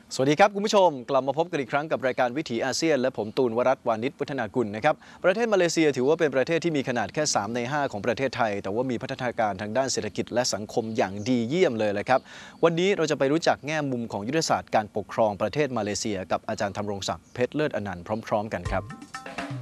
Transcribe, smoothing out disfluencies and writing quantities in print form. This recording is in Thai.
สวัสดีครับคุณผู้ชมกลับมาพบกันอีกครั้งกับรายการวิถีอาเซียนและผมตูนวรัตน์วานิชพุทธนากุลนะครับประเทศมาเลเซียถือว่าเป็นประเทศที่มีขนาดแค่3ใน5ของประเทศไทยแต่ว่ามีพัฒนาการทางด้านเศรษฐกิจและสังคมอย่างดีเยี่ยมเลยเลยครับวันนี้เราจะไปรู้จักแง่มุมของยุทธศาสตร์การปกครองประเทศมาเลเซียกับอาจารย์ธำรงศักดิ์เพชรเลิศอนันต์พร้อมๆกันครับ